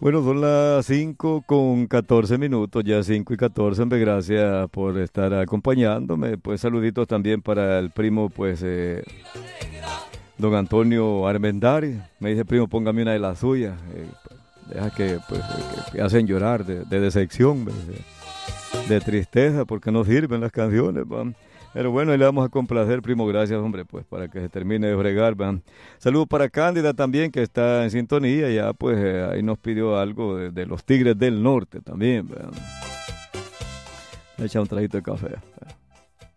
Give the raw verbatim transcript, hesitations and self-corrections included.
Bueno, son las cinco con catorce minutos, ya cinco y catorce, hombre, gracias por estar acompañándome. Pues saluditos también para el primo, pues, eh, don Antonio Armendari. Me dice, primo, póngame una de las suyas. Eh, deja que, pues, eh, que, que hacen llorar de, de decepción, de, de tristeza, porque no sirven las canciones, va. Pero bueno, ahí le vamos a complacer, primo, gracias, hombre, pues para que se termine de fregar, ¿va? Saludos para Cándida también, que está en sintonía, ya pues eh, ahí nos pidió algo de, de los Tigres del Norte también, ¿va? Le echa un trajito de café.